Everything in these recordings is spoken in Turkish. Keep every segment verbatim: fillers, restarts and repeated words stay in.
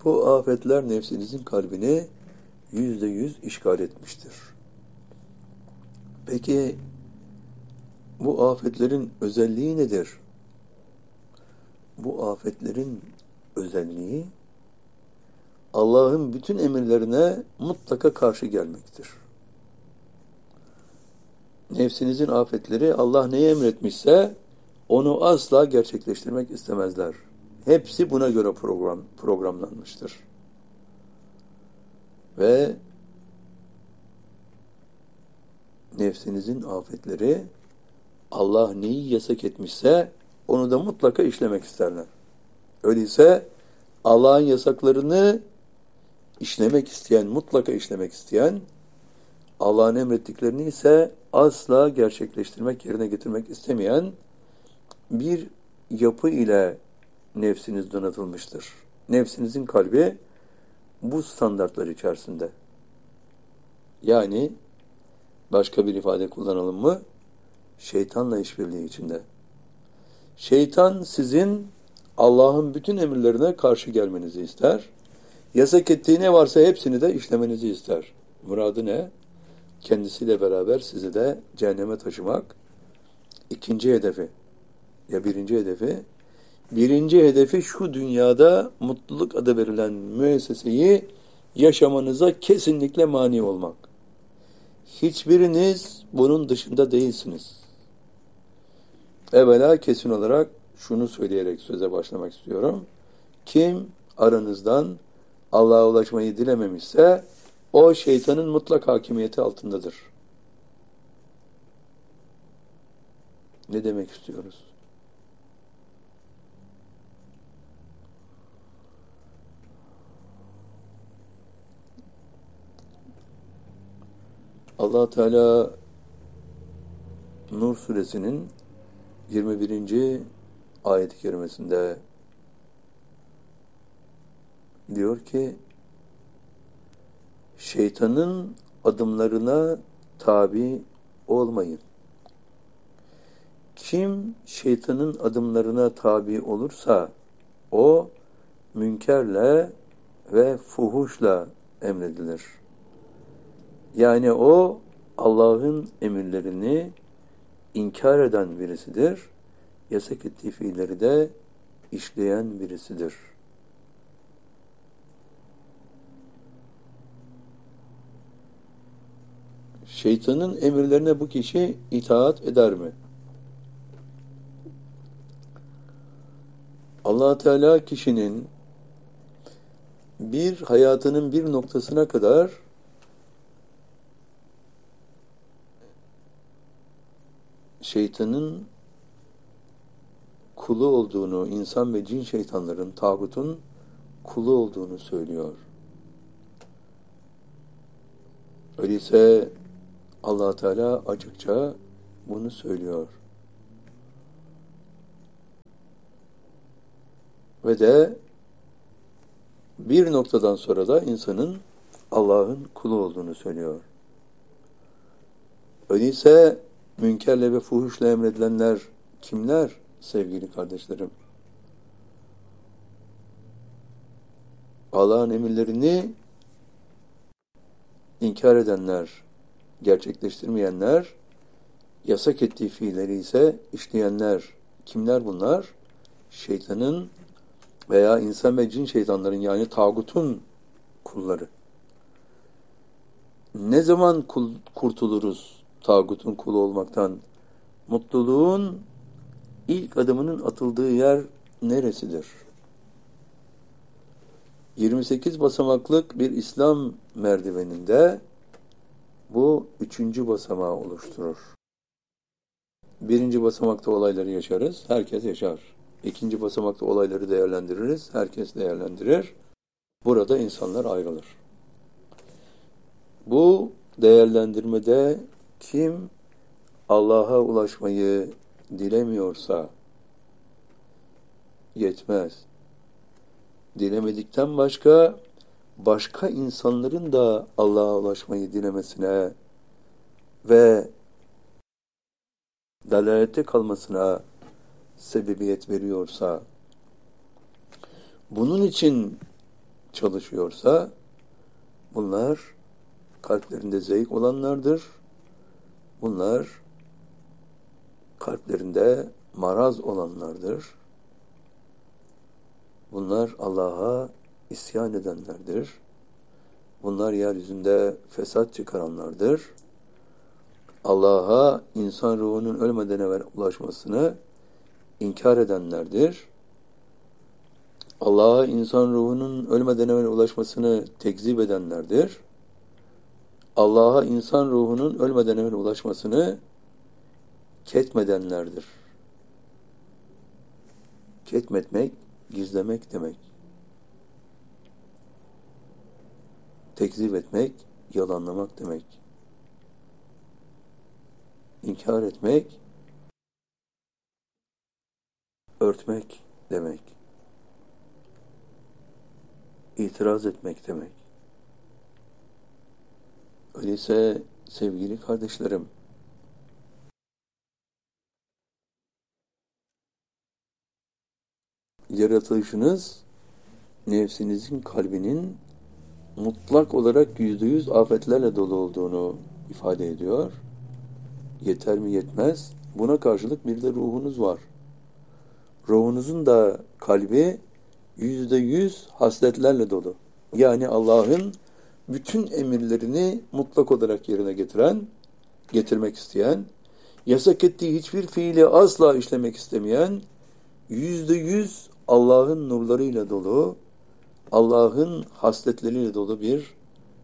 Bu afetler nefsinizin kalbini yüzde yüz işgal etmiştir. Peki bu afetlerin özelliği nedir? Bu afetlerin özelliği Allah'ın bütün emirlerine mutlaka karşı gelmektir. Nefsinizin afetleri Allah neyi emretmişse onu asla gerçekleştirmek istemezler. Hepsi buna göre program, programlanmıştır. Ve nefsinizin afetleri Allah neyi yasak etmişse onu da mutlaka işlemek isterler. Öyleyse Allah'ın yasaklarını işlemek isteyen, mutlaka işlemek isteyen, Allah'ın emrettiklerini ise asla gerçekleştirmek, yerine getirmek istemeyen bir yapı ile nefsiniz donatılmıştır. Nefsinizin kalbi bu standartlar içerisinde. Yani başka bir ifade kullanalım mı? Şeytanla işbirliği içinde. Şeytan sizin Allah'ın bütün emirlerine karşı gelmenizi ister. Yasak ettiği ne varsa hepsini de işlemenizi ister. Muradı ne? Kendisiyle beraber sizi de cehenneme taşımak. İkinci hedefi. Ya birinci hedefi? Birinci hedefi şu dünyada mutluluk adı verilen müesseseyi yaşamanıza kesinlikle mani olmak. Hiçbiriniz bunun dışında değilsiniz. Evvela kesin olarak şunu söyleyerek söze başlamak istiyorum. Kim aranızdan Allah'a ulaşmayı dilememişse o şeytanın mutlak hakimiyeti altındadır. Ne demek istiyoruz? Allah Teala Nur suresinin yirmi birinci ayet-i kerimesinde diyor ki şeytanın adımlarına tabi olmayın. Kim şeytanın adımlarına tabi olursa o münkerle ve fuhuşla emredilir. Yani o Allah'ın emirlerini inkar eden birisidir. Yasak ettiği fiilleri de işleyen birisidir. Şeytanın emirlerine bu kişi itaat eder mi? Allah Teala kişinin bir hayatının bir noktasına kadar şeytanın kulu olduğunu, insan ve cin şeytanların, tağutun kulu olduğunu söylüyor. Öyleyse Allah Teala açıkça bunu söylüyor. Ve de bir noktadan sonra da insanın Allah'ın kulu olduğunu söylüyor. Öyleyse münkerle ve fuhuşla emredilenler kimler sevgili kardeşlerim? Allah'ın emirlerini inkar edenler, gerçekleştirmeyenler, yasak ettiği fiilleri ise işleyenler. Kimler bunlar? Şeytanın veya insan ve cin şeytanların yani tağutun kulları. Ne zaman kul, kurtuluruz tağutun kulu olmaktan? Mutluluğun ilk adımının atıldığı yer neresidir? yirmi sekiz basamaklık bir İslam merdiveninde bu üçüncü basamağı oluşturur. Birinci basamakta olayları yaşarız, herkes yaşar. İkinci basamakta olayları değerlendiririz, herkes değerlendirir. Burada insanlar ayrılır. Bu değerlendirmede kim Allah'a ulaşmayı dilemiyorsa yetmez. Dilemedikten başka başka insanların da Allah'a ulaşmayı dilemesine ve dalalette kalmasına sebebiyet veriyorsa bunun için çalışıyorsa bunlar kalplerinde zayıf olanlardır. Bunlar kalplerinde maraz olanlardır. Bunlar Allah'a isyan edenlerdir. Bunlar yeryüzünde fesat çıkaranlardır. Allah'a insan ruhunun ölmeden evvel ulaşmasını inkar edenlerdir. Allah'a insan ruhunun ölmeden evvel ulaşmasını tekzip edenlerdir. Allah'a insan ruhunun ölmeden evvel ulaşmasını ketmedenlerdir. Ketmetmek, gizlemek demek. Tekzip etmek, yalanlamak demek. İnkar etmek, örtmek demek. İtiraz etmek demek. Öyleyse sevgili kardeşlerim, yaratılışınız nefsinizin kalbinin mutlak olarak yüzde yüz afetlerle dolu olduğunu ifade ediyor. Yeter mi yetmez. Buna karşılık bir de ruhunuz var. Ruhunuzun da kalbi yüzde yüz hasletlerle dolu. Yani Allah'ın bütün emirlerini mutlak olarak yerine getiren, getirmek isteyen, yasak ettiği hiçbir fiili asla işlemek istemeyen, yüzde yüz Allah'ın nurlarıyla dolu, Allah'ın hasletleriyle dolu bir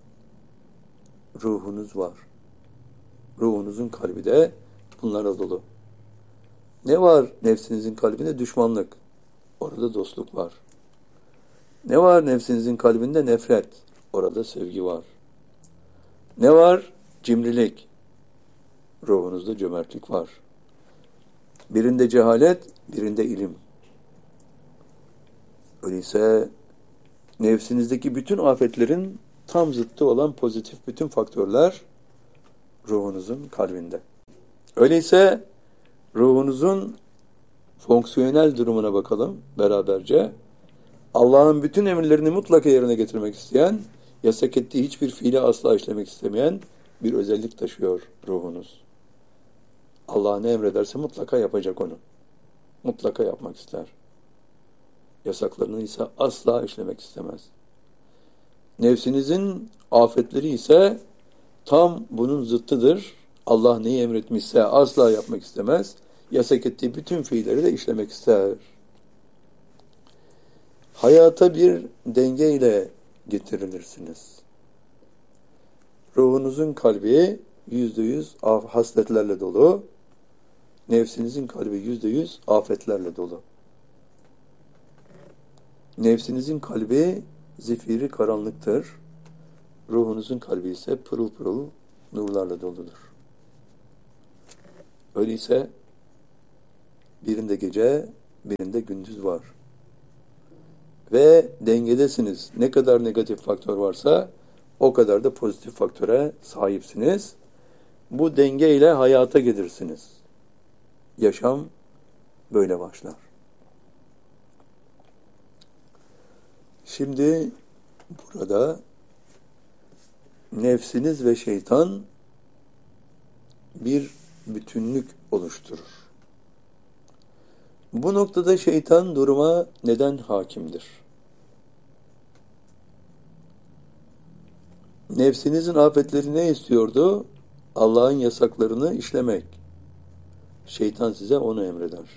ruhunuz var. Ruhunuzun kalbi de bunlara dolu. Ne var nefsinizin kalbinde? Düşmanlık. Orada dostluk var. Ne var nefsinizin kalbinde? Nefret. Orada sevgi var. Ne var? Cimrilik. Ruhunuzda cömertlik var. Birinde cehalet, birinde ilim. Öyleyse nefsinizdeki bütün afetlerin tam zıttı olan pozitif bütün faktörler ruhunuzun kalbinde. Öyleyse ruhunuzun fonksiyonel durumuna bakalım beraberce. Allah'ın bütün emirlerini mutlaka yerine getirmek isteyen, yasak ettiği hiçbir fiili asla işlemek istemeyen bir özellik taşıyor ruhunuz. Allah ne emrederse mutlaka yapacak onu. Mutlaka yapmak ister. Yasaklarını ise asla işlemek istemez. Nefsinizin afetleri ise tam bunun zıttıdır. Allah neyi emretmişse asla yapmak istemez. Yasak ettiği bütün fiilleri de işlemek ister. Hayata bir dengeyle getirilirsiniz. Ruhunuzun kalbi yüzde yüz hasletlerle dolu. Nefsinizin kalbi yüzde yüz afetlerle dolu. Nefsinizin kalbi zifiri karanlıktır. Ruhunuzun kalbi ise pırıl pırıl nurlarla doludur. Öyleyse birinde gece, birinde gündüz var. Ve dengedesiniz. Ne kadar negatif faktör varsa o kadar da pozitif faktöre sahipsiniz. Bu dengeyle hayata gelirsiniz. Yaşam böyle başlar. Şimdi burada nefsiniz ve şeytan bir bütünlük oluşturur. Bu noktada şeytan duruma neden hakimdir? Nefsinizin afetleri ne istiyordu? Allah'ın yasaklarını işlemek. Şeytan size onu emreder.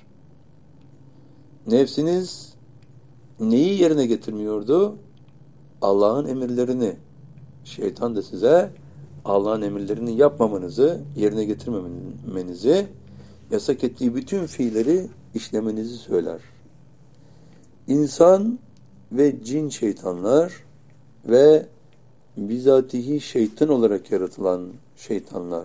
Nefsiniz neyi yerine getirmiyordu? Allah'ın emirlerini. Şeytan da size Allah'ın emirlerini yapmamanızı, yerine getirmemenizi, yasak ettiği bütün fiilleri işlemenizi söyler. İnsan ve cin şeytanlar ve bizatihi şeytan olarak yaratılan şeytanlar.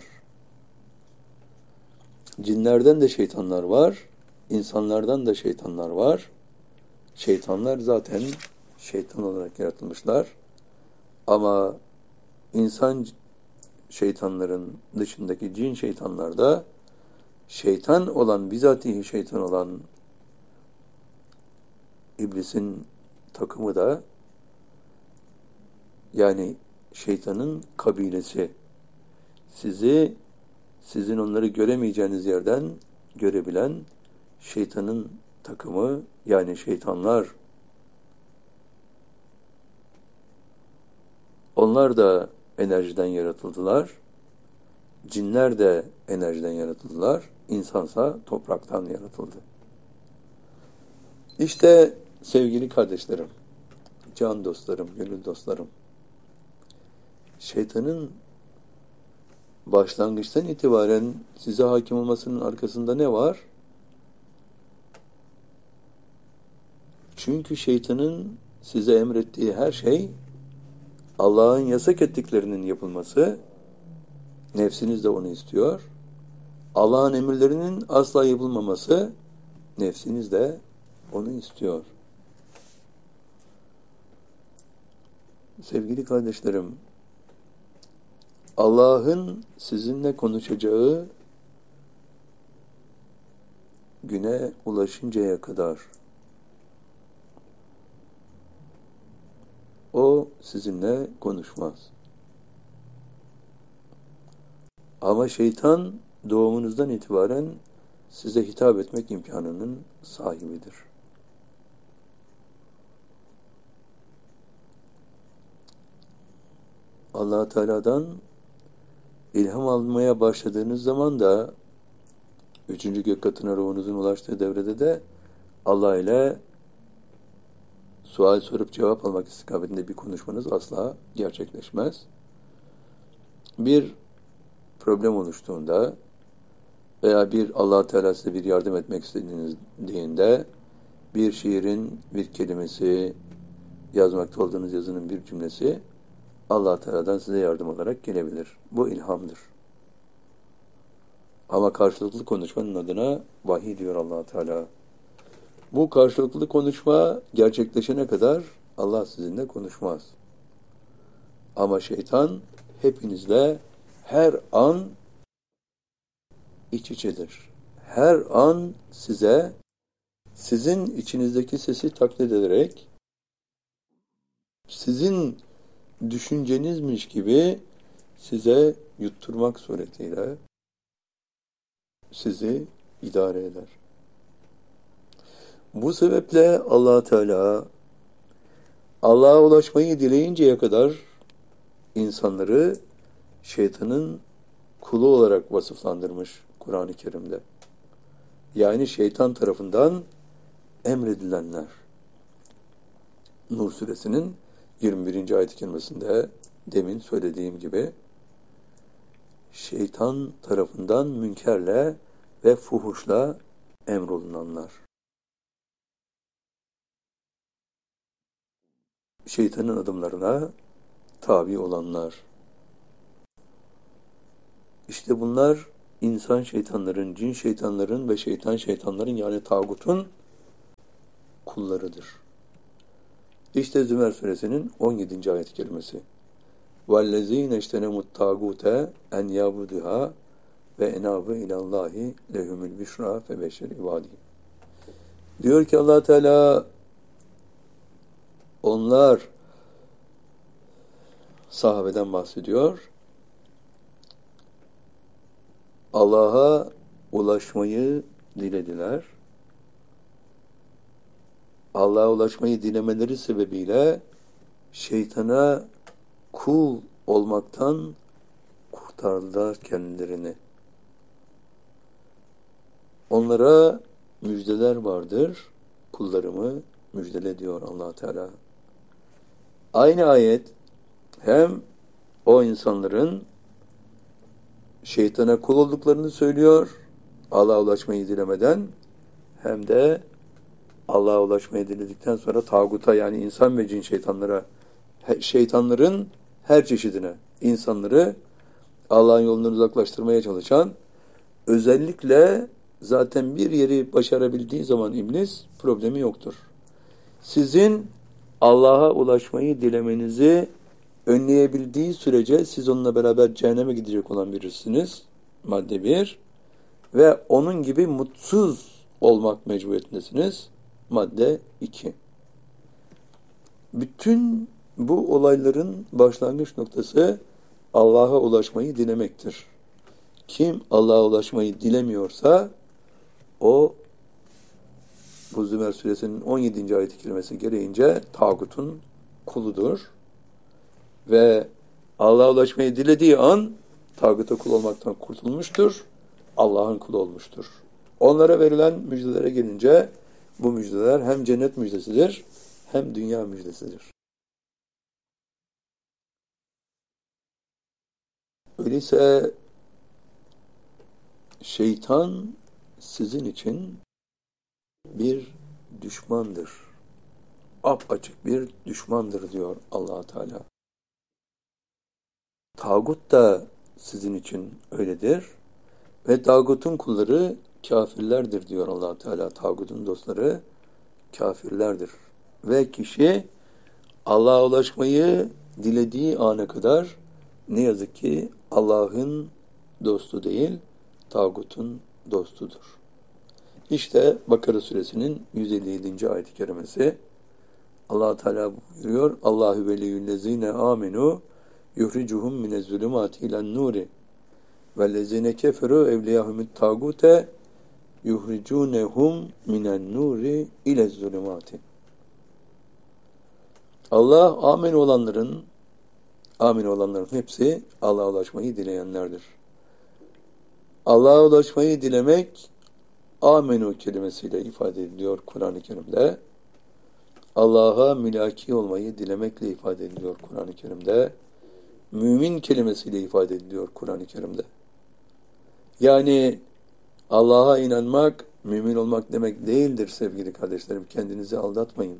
Cinlerden de şeytanlar var, insanlardan da şeytanlar var. Şeytanlar zaten şeytan olarak yaratılmışlar. Ama insan şeytanların dışındaki cin şeytanlar da şeytan olan, bizatihi şeytan olan iblisin takımı da Yani şeytanın kabilesi. Sizi, sizin onları göremeyeceğiniz yerden görebilen şeytanın takımı, yani şeytanlar. Onlar da enerjiden yaratıldılar. Cinler de enerjiden yaratıldılar. İnsansa topraktan yaratıldı. İşte sevgili kardeşlerim, can dostlarım, gönül dostlarım, şeytanın başlangıçtan itibaren size hakim olmasının arkasında ne var? Çünkü şeytanın size emrettiği her şey Allah'ın yasak ettiklerinin yapılması, nefsiniz de onu istiyor. Allah'ın emirlerinin asla yapılmaması, nefsiniz de onu istiyor. Sevgili kardeşlerim, Allah'ın sizinle konuşacağı güne ulaşıncaya kadar o sizinle konuşmaz. Ama şeytan doğumunuzdan itibaren size hitap etmek imkanının sahibidir. Allah Teala'dan ilham almaya başladığınız zaman da üçüncü gök katına ruhunuzun ulaştığı devrede de Allah ile sual sorup cevap almak istikametinde bir konuşmanız asla gerçekleşmez. Bir problem oluştuğunda veya bir Allah Teala size bir yardım etmek istediğinde bir şiirin bir kelimesi, yazmakta olduğunuz yazının bir cümlesi Allah Teala'dan size yardım olarak gelebilir. Bu ilhamdır. Ama karşılıklı konuşmanın adına vahiy diyor Allah Teala. Bu karşılıklı konuşma gerçekleşene kadar Allah sizinle konuşmaz. Ama şeytan hepinizle her an iç içedir. Her an size, sizin içinizdeki sesi taklit ederek, sizin düşüncenizmiş gibi size yutturmak suretiyle sizi idare eder. Bu sebeple Allah Teala Allah'a ulaşmayı dileyinceye kadar insanları şeytanın kulu olarak vasıflandırmış Kur'an-ı Kerim'de. Yani şeytan tarafından emredilenler. Nur suresinin yirmi birinci ayet-i kerimesinde demin söylediğim gibi şeytan tarafından münkerle ve fuhuşla emrolunanlar. Şeytanın adımlarına tabi olanlar. İşte bunlar insan şeytanların, cin şeytanların ve şeytan şeytanların yani tağutun kullarıdır. İşte Zümer suresinin on yedinci ayet-i kerimesi. وَالَّذ۪ينَ اَجْتَنَمُوا التَّاغُوتَ اَنْ يَعْبُدُهَا وَاَنَابُوا اِلَى اللّٰهِ لَهُمُ الْبِشْرَى فَبَشِّرْ عِبَادِهِ. Diyor ki Allah Teala, onlar, sahabeden bahsediyor, Allah'a ulaşmayı dilediler. Allah'a ulaşmayı dilemeleri sebebiyle şeytana kul olmaktan kurtardılar kendilerini. Onlara müjdeler vardır. Kullarımı müjdele diyor Allah Teala. Aynı ayet hem o insanların şeytana kul olduklarını söylüyor, Allah'a ulaşmayı dilemeden, hem de Allah'a ulaşmayı diledikten sonra tağuta yani insan ve cin şeytanlara, şeytanların her çeşidine, insanları Allah'ın yolundan uzaklaştırmaya çalışan, özellikle zaten bir yeri başarabildiği zaman iblis problemi yoktur. Sizin Allah'a ulaşmayı dilemenizi önleyebildiği sürece siz onunla beraber cehenneme gidecek olan birisiniz. Madde bir. Ve onun gibi mutsuz olmak mecburiyetindesiniz. Madde iki. Bütün Bu olayların başlangıç noktası Allah'a ulaşmayı dilemektir. Kim Allah'a ulaşmayı dilemiyorsa o bu Zümer suresinin on yedinci ayet-i kerimesi gereğince tağutun kuludur. Ve Allah'a ulaşmayı dilediği an tağuta kul olmaktan kurtulmuştur. Allah'ın kulu olmuştur. Onlara verilen müjdelere gelince bu müjdeler hem cennet müjdesidir hem dünya müjdesidir. Öyleyse şeytan sizin için bir düşmandır. Apaçık bir düşmandır diyor Allah Teala. Tağut da sizin için öyledir. Ve tağutun kulları kafirlerdir diyor Allah Teala. Tağutun dostları kafirlerdir. Ve kişi Allah'a ulaşmayı dilediği ana kadar ne yazık ki Allah'ın dostu değil, tağutun dostudur. İşte Bakara suresinin yüz elli yedinci ayet-i kerimesi. Allah Teala buyuruyor: Allahu veliyyüllezine amenu yuhricuhum minezzulumati ilen nuri vellezine keferu evliyahumut tagute yuhricunhum minen nuri ilezzulumati. Allah amin olanların amin olanların hepsi Allah'a ulaşmayı dileyenlerdir. Allah'a ulaşmayı dilemek amenu kelimesiyle ifade ediliyor Kur'an-ı Kerim'de. Allah'a mülaki olmayı dilemekle ifade ediliyor Kur'an-ı Kerim'de. Mümin kelimesiyle ifade ediliyor Kur'an-ı Kerim'de. Yani Allah'a inanmak, mümin olmak demek değildir sevgili kardeşlerim. Kendinizi aldatmayın.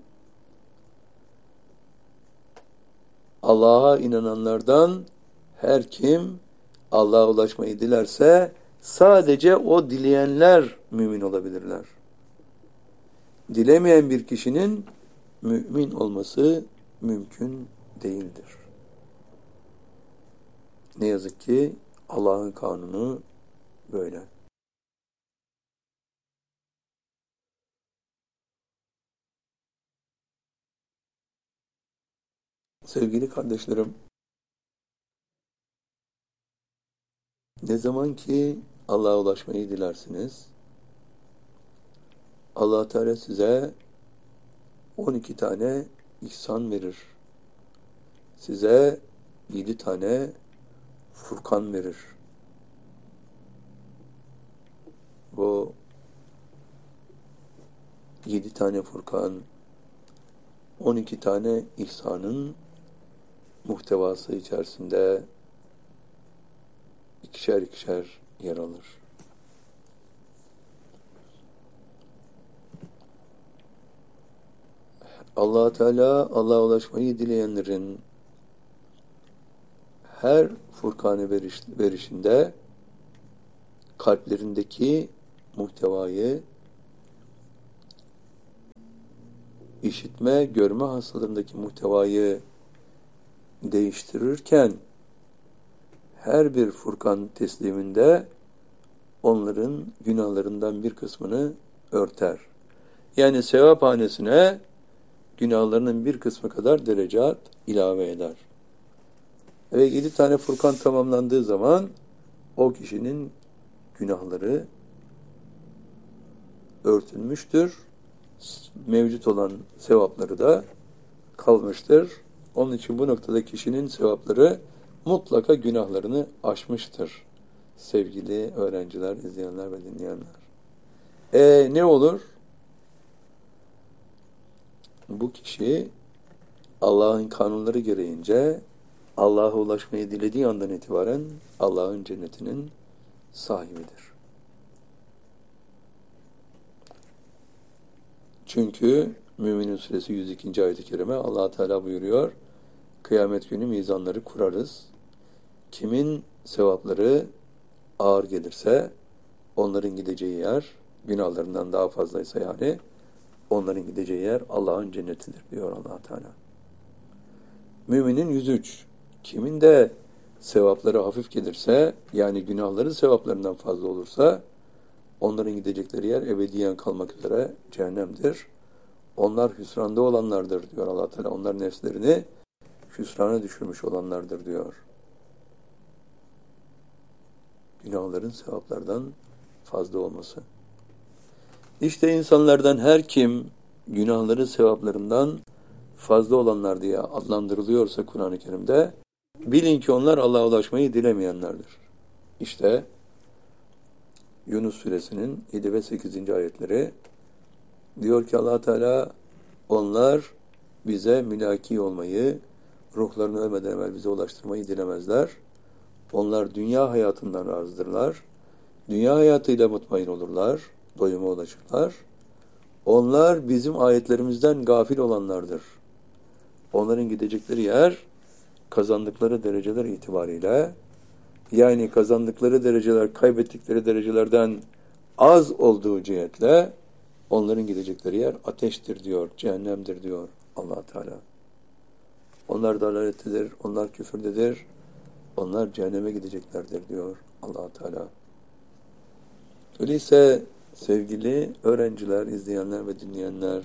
Allah'a inananlardan her kim Allah'a ulaşmayı dilerse sadece o dileyenler mümin olabilirler. Dilemeyen bir kişinin mümin olması mümkün değildir. Ne yazık ki Allah'ın kanunu böyle. Sevgili kardeşlerim, ne zaman ki Allah'a ulaşmayı dilersiniz, Allah Teala size on iki tane ihsan verir. Size yedi tane Furkan verir. Bu yedi tane Furkan, on iki tane ihsanın muhtevası içerisinde ikişer ikişer yer alır. Allah Teala Allah'a ulaşmayı dileyenlerin her Furkan'ı veriş, verişinde kalplerindeki muhtevayı işitme, görme hastalarındaki muhtevayı değiştirirken her bir Furkan tesliminde onların günahlarından bir kısmını örter. Yani sevaphanesine günahlarının bir kısmı kadar derecat ilave eder. Ve yedi tane Furkan tamamlandığı zaman o kişinin günahları örtülmüştür. Mevcut olan sevapları da kalmıştır. Onun için bu noktada kişinin sevapları mutlaka günahlarını aşmıştır. Sevgili öğrenciler, izleyenler ve dinleyenler. E ne olur? Bu kişi Allah'ın kanunları gereğince Allah'a ulaşmayı dilediği andan itibaren Allah'ın cennetinin sahibidir. Çünkü Müminin Suresi yüz ikinci ayet-i kerime Allah Teala buyuruyor: Kıyamet günü mizanları kurarız. Kimin sevapları ağır gelirse onların gideceği yer, günahlarından daha fazlaysa yani, onların gideceği yer Allah'ın cennetidir diyor Allah Teala. Müminin yüz üç. Kimin de sevapları hafif gelirse, yani günahları sevaplarından fazla olursa, onların gidecekleri yer ebediyen kalmak üzere cehennemdir. Onlar hüsranda olanlardır diyor Allah Teala. Onlar nefslerini hüsrana düşürmüş olanlardır diyor. Günahların sevaplardan fazla olması. İşte insanlardan her kim günahları sevaplarından fazla olanlar diye adlandırılıyorsa Kur'an-ı Kerim'de, bilin ki onlar Allah'a ulaşmayı dilemeyenlerdir. İşte Yunus suresinin yedi ve sekizinci ayetleri diyor ki Allah Teala, onlar bize mülaki olmayı, ruhlarını ölmeden evvel bize ulaştırmayı dilemezler. Onlar dünya hayatından razıdırlar. Dünya hayatıyla mutmain olurlar, doyuma ulaşırlar. Onlar bizim ayetlerimizden gafil olanlardır. Onların gidecekleri yer, kazandıkları dereceler itibariyle, yani kazandıkları dereceler, kaybettikleri derecelerden az olduğu cihetle, onların gidecekleri yer ateştir diyor, cehennemdir diyor Allah Teala. Onlar dalalettedir, onlar küfürdedir, onlar cehenneme gideceklerdir diyor Allah Teala. Öyleyse sevgili öğrenciler, izleyenler ve dinleyenler,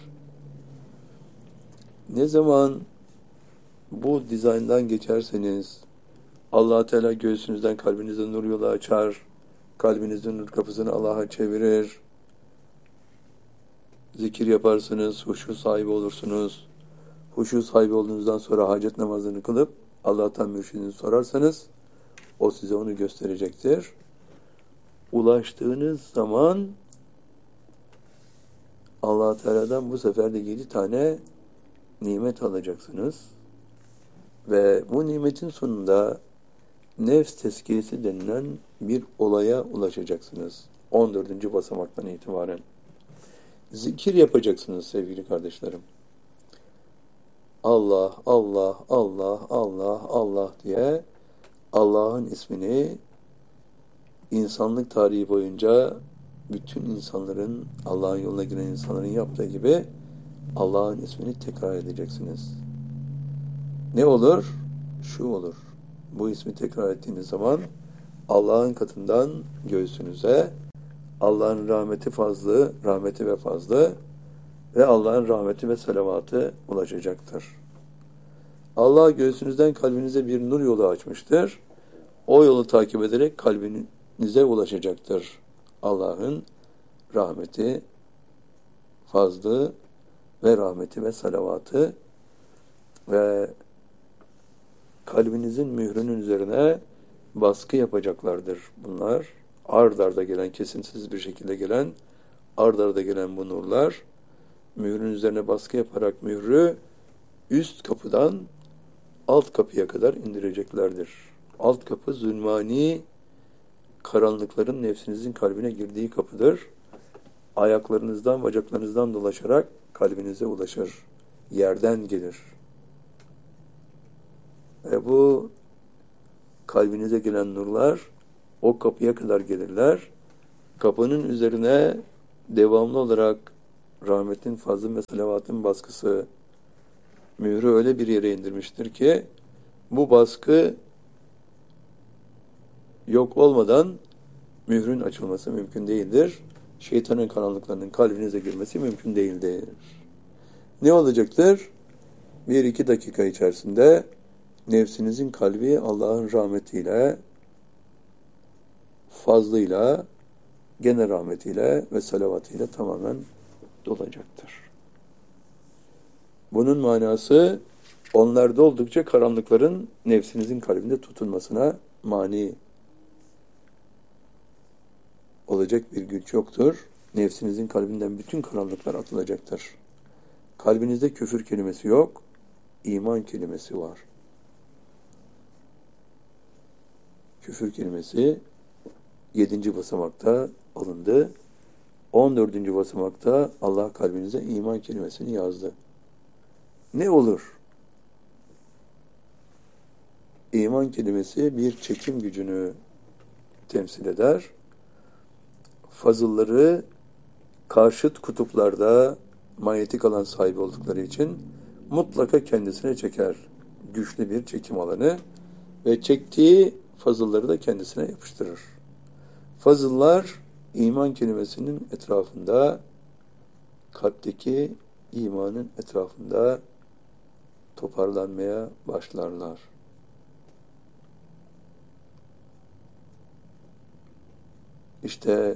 ne zaman bu dizayndan geçerseniz, Allah Teala göğsünüzden, kalbinizden nur yolu açar, kalbinizin nur kapısını Allah'a çevirir, zikir yaparsınız, huşu sahibi olursunuz. Huşu sahibi olduğunuzdan sonra hacet namazını kılıp Allah'tan mürşidini sorarsanız, o size onu gösterecektir. Ulaştığınız zaman Allah Teala'dan bu sefer de yedi tane nimet alacaksınız. Ve bu nimetin sonunda nefs tezkiyesi denilen bir olaya ulaşacaksınız. on dördüncü basamaktan itibaren. Zikir yapacaksınız sevgili kardeşlerim. Allah, Allah, Allah, Allah, Allah diye Allah'ın ismini insanlık tarihi boyunca bütün insanların, Allah'ın yoluna giren insanların yaptığı gibi Allah'ın ismini tekrar edeceksiniz. Ne olur? Şu olur. Bu ismi tekrar ettiğiniz zaman Allah'ın katından göğsünüze Allah'ın rahmeti fazlı, rahmeti ve fazlı ve Allah'ın rahmeti ve selavatı ulaşacaktır. Allah göğsünüzden kalbinize bir nur yolu açmıştır. O yolu takip ederek kalbinize ulaşacaktır. Allah'ın rahmeti, fazlı ve rahmeti ve salavatı ve kalbinizin mührünün üzerine baskı yapacaklardır bunlar. Ard arda gelen, kesintisiz bir şekilde gelen, ard arda gelen bu nurlar, mührün üzerine baskı yaparak mührü üst kapıdan alt kapıya kadar indireceklerdir. Alt kapı zulmani karanlıkların nefsinizin kalbine girdiği kapıdır. Ayaklarınızdan, bacaklarınızdan dolaşarak kalbinize ulaşır. Yerden gelir. Ve bu kalbinize gelen nurlar o kapıya kadar gelirler. Kapının üzerine devamlı olarak rahmetin, fazlın ve salavatın baskısı mührü öyle bir yere indirmiştir ki bu baskı yok olmadan mührün açılması mümkün değildir. Şeytanın karanlıklarının kalbinize girmesi mümkün değildir. Ne olacaktır? Bir iki dakika içerisinde nefsinizin kalbi Allah'ın rahmetiyle, fazlıyla, gene rahmetiyle ve salavatıyla tamamen dolacaktır. Bunun manası onlarda oldukça karanlıkların nefsinizin kalbinde tutunmasına mani olacak bir güç yoktur. Nefsinizin kalbinden bütün karanlıklar atılacaktır. Kalbinizde küfür kelimesi yok, iman kelimesi var. Küfür kelimesi yedinci basamakta alındı. on dördüncü basamakta Allah kalbinize iman kelimesini yazdı. Ne olur? İman kelimesi bir çekim gücünü temsil eder. Fazılları karşıt kutuplarda manyetik alan sahibi oldukları için mutlaka kendisine çeker. Güçlü bir çekim alanı ve çektiği fazılları da kendisine yapıştırır. Fazıllar iman kelimesinin etrafında, kalpteki imanın etrafında toparlanmaya başlarlar. İşte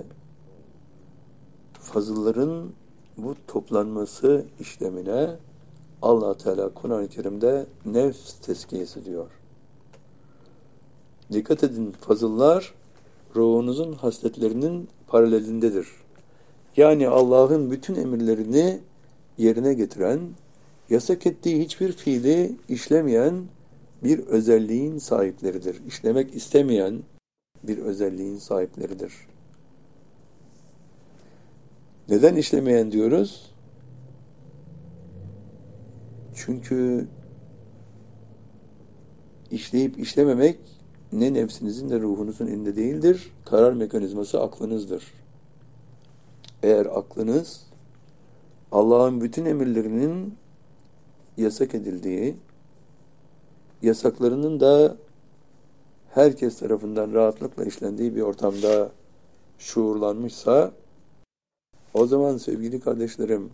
fazılların bu toplanması işlemine Allah Teala Kur'an-ı Kerim'de nefs tezkiyesi diyor. Dikkat edin, fazıllar ruhunuzun hasletlerinin paralelindedir. Yani Allah'ın bütün emirlerini yerine getiren, yasak ettiği hiçbir fiili işlemeyen bir özelliğin sahipleridir. İşlemek istemeyen bir özelliğin sahipleridir. Neden işlemeyen diyoruz? Çünkü işleyip işlememek ne nefsinizin ne ruhunuzun elinde değildir. Karar mekanizması aklınızdır. Eğer aklınız Allah'ın bütün emirlerinin yasak edildiği, yasaklarının da herkes tarafından rahatlıkla işlendiği bir ortamda şuurlanmışsa, o zaman sevgili kardeşlerim,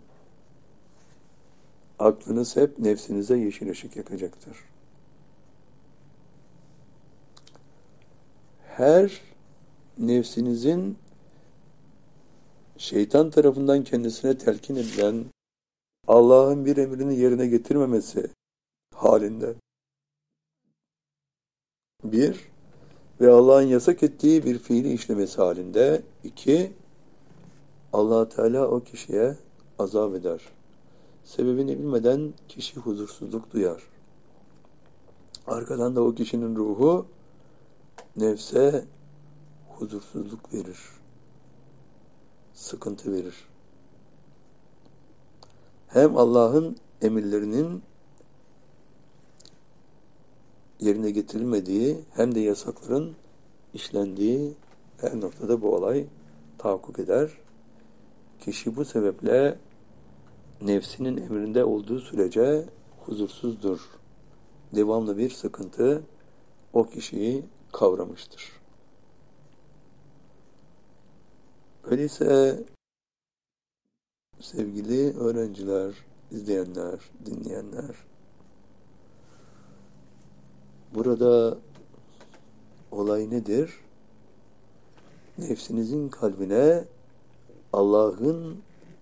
aklınız hep nefsinize yeşil ışık yakacaktır. Her nefsinizin şeytan tarafından kendisine telkin edilen Allah'ın bir emrini yerine getirmemesi halinde, bir, ve Allah'ın yasak ettiği bir fiili işlemesi halinde, iki, Allah Teala o kişiye azap eder. Sebebini bilmeden kişi huzursuzluk duyar. Arkadan da o kişinin ruhu nefse huzursuzluk verir. Sıkıntı verir. Hem Allah'ın emirlerinin yerine getirilmediği hem de yasakların işlendiği her noktada bu olay tahakkuk eder. Kişi bu sebeple nefsinin emrinde olduğu sürece huzursuzdur. Devamlı bir sıkıntı o kişiyi kavramıştır. Öyleyse sevgili öğrenciler, izleyenler, dinleyenler, burada olay nedir? Nefsinizin kalbine Allah'ın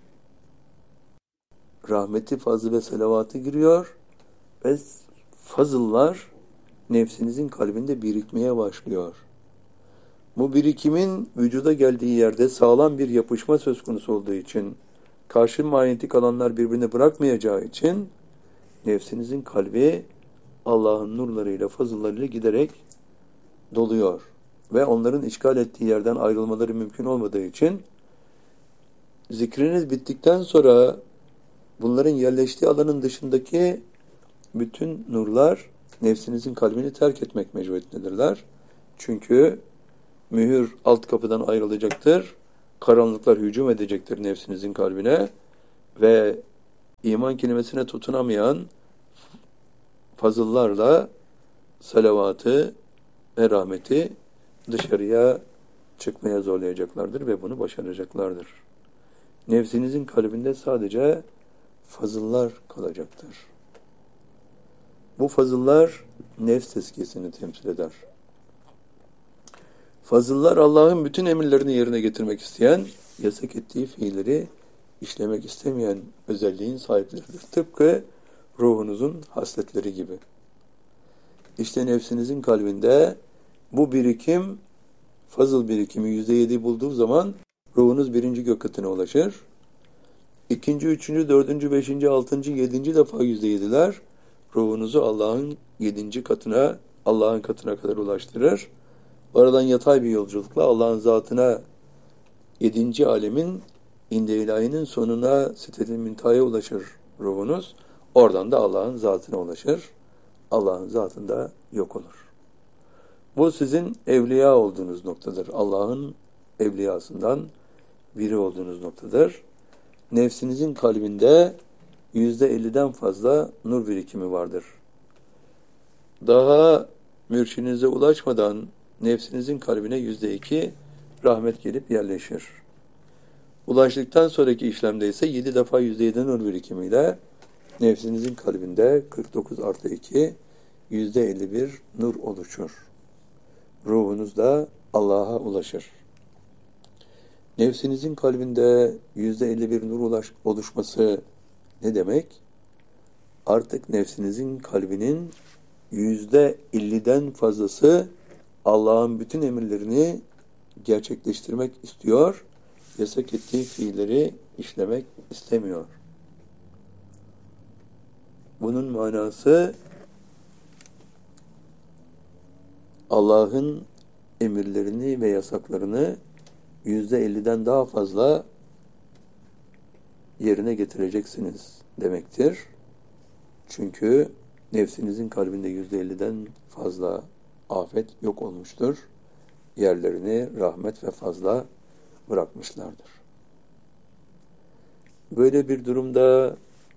rahmeti, fazlı ve selavatı giriyor ve fazıllar nefsinizin kalbinde birikmeye başlıyor. Bu birikimin vücuda geldiği yerde sağlam bir yapışma söz konusu olduğu için, karşı manyetik alanlar birbirini bırakmayacağı için nefsinizin kalbi Allah'ın nurlarıyla, fazıllarıyla giderek doluyor. Ve onların işgal ettiği yerden ayrılmaları mümkün olmadığı için zikriniz bittikten sonra bunların yerleştiği alanın dışındaki bütün nurlar nefsinizin kalbini terk etmek mecburiyetindedirler. Çünkü mühür alt kapıdan ayrılacaktır. Karanlıklar hücum edecektir nefsinizin kalbine ve iman kelimesine tutunamayan fazıllarla salavatı ve rahmeti dışarıya çıkmaya zorlayacaklardır ve bunu başaracaklardır. Nefsinizin kalbinde sadece fazıllar kalacaktır. Bu fazıllar nefs tezkiyesini temsil eder. Fazıllar Allah'ın bütün emirlerini yerine getirmek isteyen, yasak ettiği fiilleri işlemek istemeyen özelliğin sahipleridir. Tıpkı ruhunuzun hasletleri gibi. İşte nefsinizin kalbinde bu birikim, fazıl birikimi yüzde yedi bulduğu zaman ruhunuz birinci gök katına ulaşır. İkinci, üçüncü, dördüncü, beşinci, altıncı, yedinci defa yüzde yediler ruhunuzu Allah'ın yedinci katına, Allah'ın katına kadar ulaştırır. Oradan yatay bir yolculukla Allah'ın zatına, yedinci alemin inde ilahinin sonuna, sitet-i müntehaya ulaşır ruhunuz. Oradan da Allah'ın zatına ulaşır. Allah'ın zatında yok olur. Bu sizin evliya olduğunuz noktadır. Allah'ın evliyasından biri olduğunuz noktadır. Nefsinizin kalbinde yüzde elliden fazla nur birikimi vardır. Daha mürşidinize ulaşmadan nefsinizin kalbine yüzde iki rahmet gelip yerleşir. Ulaştıktan sonraki işlemde ise yedi defa yüzde yedi nur birikimiyle nefsinizin kalbinde kırk dokuz artı iki, yüzde elli bir nur oluşur. Ruhunuz da Allah'a ulaşır. Nefsinizin kalbinde yüzde elli bir nur ulaş, oluşması ne demek? Artık nefsinizin kalbinin yüzde elliden fazlası Allah'ın bütün emirlerini gerçekleştirmek istiyor, yasak ettiği fiilleri işlemek istemiyor. Bunun manası Allah'ın emirlerini ve yasaklarını yüzde elliden daha fazla yerine getireceksiniz demektir. Çünkü nefsinizin kalbinde yüzde elliden fazla afet yok olmuştur. Yerlerini rahmet ve fazla bırakmışlardır. Böyle bir durumda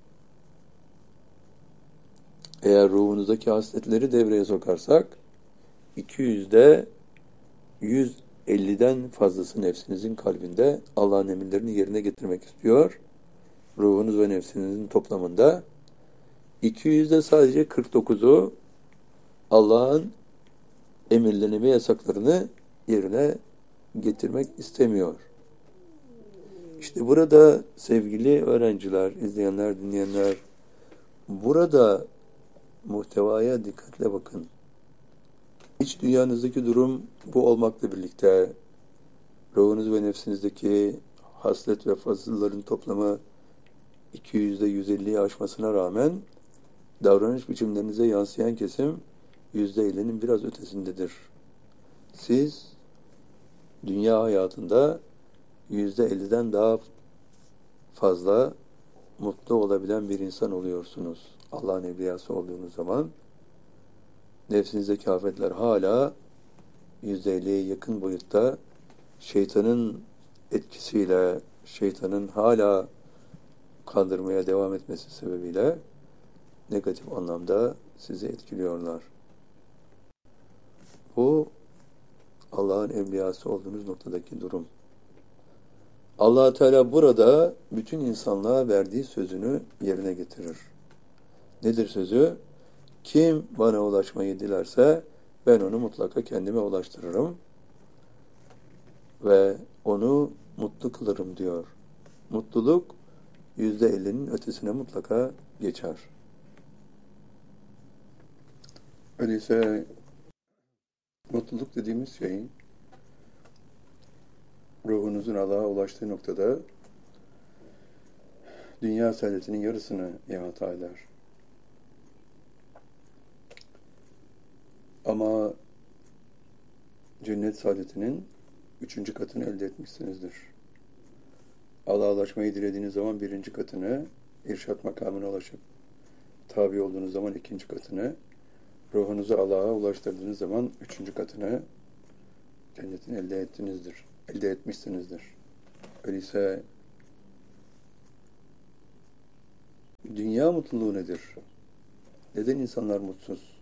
eğer ruhunuzdaki hasletleri devreye sokarsak iki yüzde yüz elliden fazlası nefsinizin kalbinde Allah'ın emirlerini yerine getirmek istiyor. Ruhunuz ve nefsinizin toplamında iki yüzde sadece kırk dokuzu Allah'ın emirlerini ve yasaklarını yerine getirmek istemiyor. İşte burada sevgili öğrenciler, izleyenler, dinleyenler, burada muhtevaya dikkatle bakın. İç dünyanızdaki durum bu olmakla birlikte ruhunuz ve nefsinizdeki haslet ve fazılların toplamı iki yüzde yüz elliyi aşmasına rağmen davranış biçimlerinize yansıyan kesim yüzde ellinin biraz ötesindedir. Siz dünya hayatında yüzde elliden daha fazla mutlu olabilen bir insan oluyorsunuz. Allah'ın evliyası olduğunuz zaman nefsinizdeki afetler hala yüzde elliye yakın boyutta şeytanın etkisiyle, şeytanın hala kandırmaya devam etmesi sebebiyle negatif anlamda sizi etkiliyorlar. Bu Allah'ın evliyası olduğunuz noktadaki durum. Allah Teala burada bütün insanlığa verdiği sözünü yerine getirir. Nedir sözü? Kim bana ulaşmayı dilerse ben onu mutlaka kendime ulaştırırım ve onu mutlu kılarım diyor. Mutluluk yüzde ellinin ötesine mutlaka geçer. Öyleyse mutluluk dediğimiz şey ruhunuzun Allah'a ulaştığı noktada dünya saadetinin yarısını ihata eder. Ama cennet saadetinin üçüncü katını elde etmişsinizdir. Allah'a ulaşmayı dilediğiniz zaman birinci katını, irşat makamına ulaşıp tabi olduğunuz zaman ikinci katını, ruhunuzu Allah'a ulaştırdığınız zaman üçüncü katını cennetin elde ettinizdir, elde etmişsinizdir. Öyleyse dünya mutluluğu nedir? Neden insanlar mutsuz?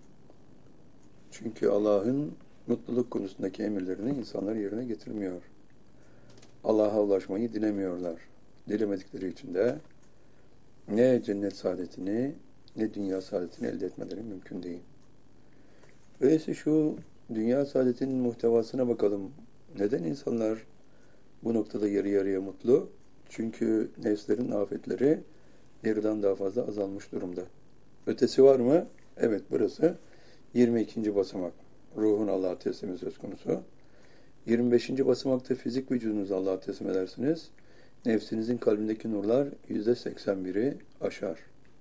Çünkü Allah'ın mutluluk konusundaki emirlerini insanlar yerine getirmiyor. Allah'a ulaşmayı dilemiyorlar. Dilemedikleri için de ne cennet saadetini ne dünya saadetini elde etmeleri mümkün değil. Öyleyse şu dünya saadetinin muhtevasına bakalım. Neden insanlar bu noktada yarı yarıya mutlu? Çünkü nefslerin afetleri yarıdan daha fazla azalmış durumda. Ötesi var mı? Evet, burası yirmi ikinci basamak. Ruhun Allah'a teslimi söz konusu. yirmi beşinci basamakta fizik vücudunuzu Allah'a teslim edersiniz. Nefsinizin kalbindeki nurlar yüzde seksen biri aşar.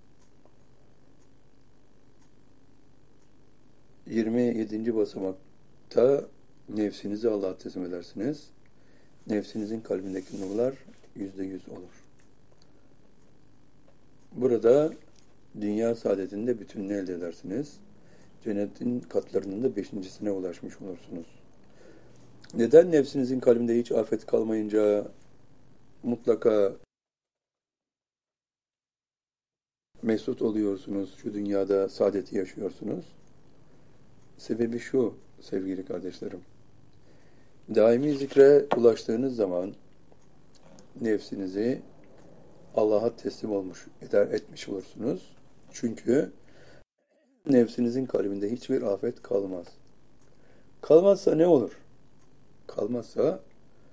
yirmi yedinci basamakta nefsinizi Allah'a teslim edersiniz. Nefsinizin kalbindeki nurlar yüzde yüz olur. Burada dünya saadetinde bütününü elde edersiniz. Cennetin katlarının da beşincisine ulaşmış olursunuz. Neden nefsinizin kalbinde hiç afet kalmayınca mutlaka mesut oluyorsunuz, şu dünyada saadeti yaşıyorsunuz? Sebebi şu sevgili kardeşlerim. Daimi zikre ulaştığınız zaman nefsinizi Allah'a teslim olmuş, eder etmiş olursunuz. Çünkü nefsinizin kalbinde hiçbir afet kalmaz. Kalmazsa ne olur? Kalmazsa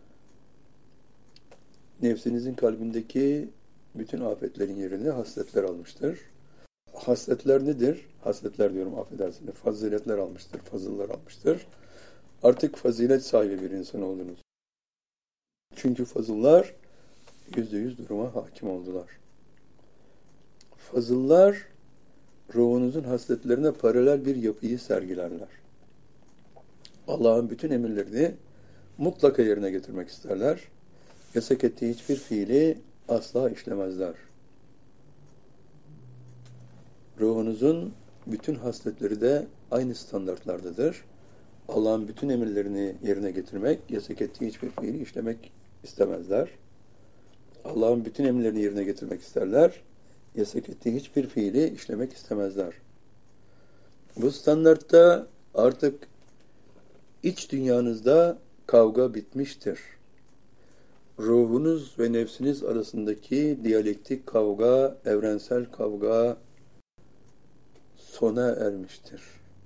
nefsinizin kalbindeki bütün afetlerin yerini hasletler almıştır. Hasletler nedir? Hasletler diyorum, affedersiniz. Faziletler almıştır, fazıllar almıştır. Artık fazilet sahibi bir insan oldunuz. Çünkü fazıllar yüzde yüz duruma hakim oldular. Fazıllar ruhunuzun hasletlerine paralel bir yapıyı sergilerler. Allah'ın bütün emirlerini mutlaka yerine getirmek isterler. Yasak ettiği hiçbir fiili asla işlemezler. Ruhunuzun bütün hasletleri de aynı standartlardadır. Allah'ın bütün emirlerini yerine getirmek, yasak ettiği hiçbir fiili işlemek istemezler. Allah'ın bütün emirlerini yerine getirmek isterler. Yasak ettiği hiçbir fiili işlemek istemezler. Bu standartta artık iç dünyanızda kavga bitmiştir. Ruhunuz ve nefsiniz arasındaki diyalektik kavga, evrensel kavga sona ermiştir.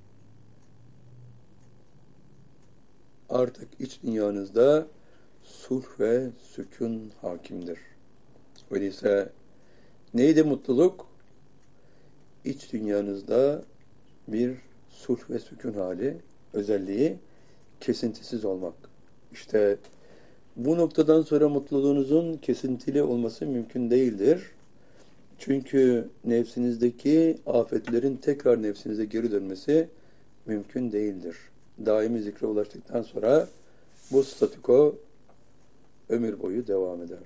Artık iç dünyanızda sulh ve sükun hakimdir. Öyleyse neydi mutluluk? İç dünyanızda bir sulh ve sükun hali, özelliği kesintisiz olmak. İşte bu noktadan sonra mutluluğunuzun kesintili olması mümkün değildir. Çünkü nefsinizdeki afetlerin tekrar nefsinize geri dönmesi mümkün değildir. Daimi zikre ulaştıktan sonra bu statüko ömür boyu devam eder.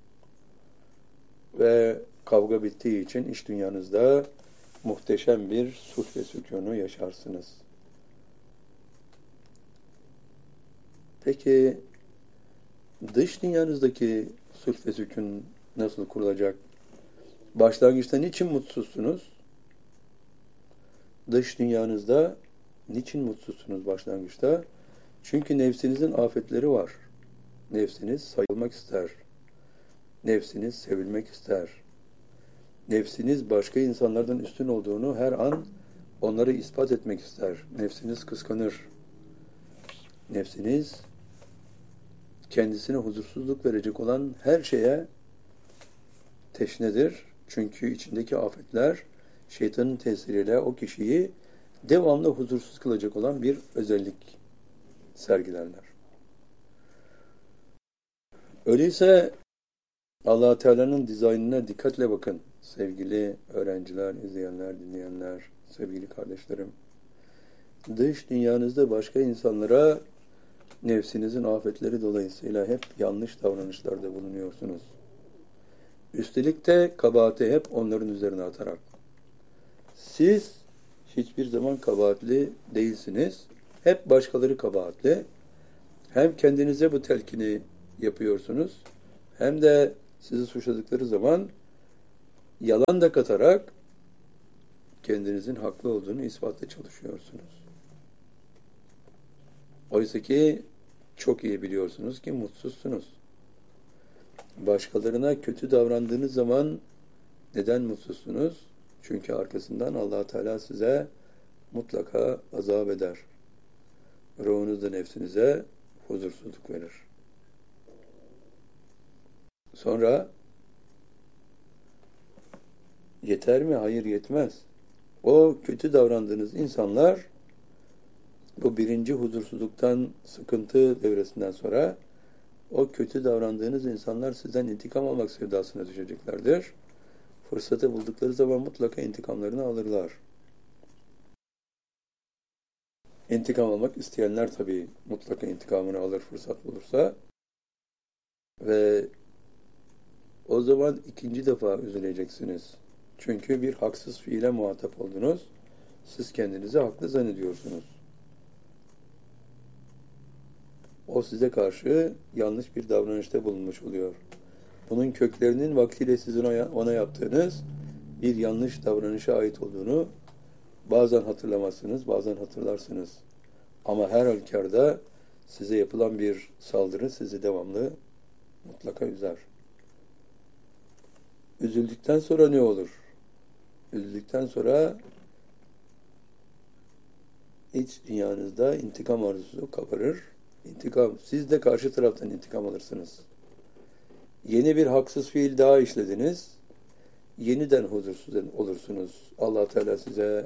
Ve kavga bittiği için iç dünyanızda muhteşem bir sulh ve sükûnu yaşarsınız. Peki dış dünyanızdaki sulh ve sükûn nasıl kurulacak? Başlangıçta niçin mutsuzsunuz? Dış dünyanızda niçin mutsuzsunuz başlangıçta? Çünkü nefsinizin afetleri var. Nefsiniz sayılmak ister. Nefsiniz sevilmek ister. Nefsiniz başka insanlardan üstün olduğunu her an onları ispat etmek ister. Nefsiniz kıskanır. Nefsiniz kendisine huzursuzluk verecek olan her şeye teşnedir. Çünkü içindeki afetler şeytanın tesiriyle o kişiyi devamlı huzursuz kılacak olan bir özellik sergilerler. Öyleyse Allah Teala'nın dizaynına dikkatle bakın. Sevgili öğrenciler, izleyenler, dinleyenler, sevgili kardeşlerim. Dış dünyanızda başka insanlara nefsinizin afetleri dolayısıyla hep yanlış davranışlarda bulunuyorsunuz. Üstelik de kabahati hep onların üzerine atarak. Siz hiçbir zaman kabahatli değilsiniz. Hep başkaları kabahatli. Hem kendinize bu telkini yapıyorsunuz, hem de sizi suçladıkları zaman yalan da katarak kendinizin haklı olduğunu ispatla çalışıyorsunuz. Oysa ki çok iyi biliyorsunuz ki mutsuzsunuz. Başkalarına kötü davrandığınız zaman neden mutsuzsunuz? Çünkü arkasından Allah Teala size mutlaka azap eder. Ruhunuzda nefsinize huzursuzluk verir. Sonra yeter mi? Hayır, yetmez. O kötü davrandığınız insanlar bu birinci huzursuzluktan, sıkıntı devresinden sonra o kötü davrandığınız insanlar sizden intikam almak sevdasına düşeceklerdir. Fırsatı buldukları zaman mutlaka intikamlarını alırlar. İntikam almak isteyenler tabii mutlaka intikamını alır fırsat bulursa. Ve o zaman ikinci defa üzüleceksiniz. Çünkü bir haksız fiile muhatap oldunuz. Siz kendinizi haklı zannediyorsunuz. O size karşı yanlış bir davranışta bulunmuş oluyor. Bunun köklerinin vaktiyle sizin ona yaptığınız bir yanlış davranışa ait olduğunu bazen hatırlamazsınız, bazen hatırlarsınız. Ama her halükarda size yapılan bir saldırı sizi devamlı mutlaka üzer. Üzüldükten sonra ne olur? Üzüldükten sonra iç dünyanızda intikam arzusu kabarır. İntikam. Siz de karşı taraftan intikam alırsınız. Yeni bir haksız fiil daha işlediniz. Yeniden huzursuz olursunuz. Allah Teala size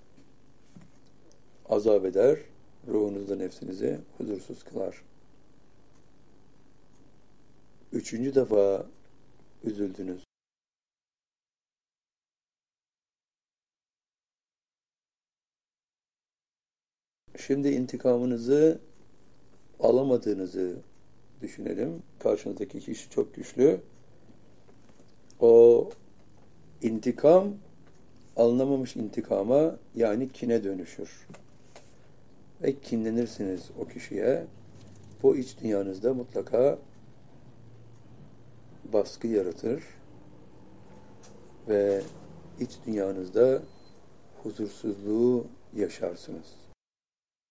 azap eder. Ruhunuzda nefsinizi huzursuz kılar. Üçüncü defa üzüldünüz. Şimdi intikamınızı alamadığınızı düşünelim. Karşınızdaki kişi çok güçlü. O intikam alınamamış intikama, yani kine dönüşür. Ve kinlenirsiniz o kişiye. Bu iç dünyanızda mutlaka baskı yaratır ve iç dünyanızda huzursuzluğu yaşarsınız.